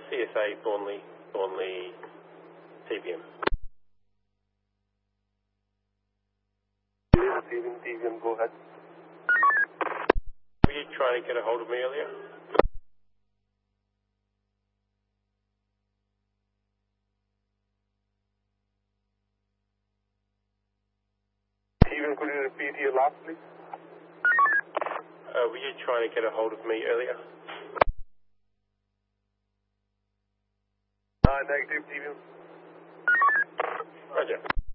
CSA Thornley TVM. TVM, go ahead. Were you trying to get a hold of me earlier? TVM, could you repeat your last, please? Were you trying to get a hold of me earlier? Negative, TVM. Roger.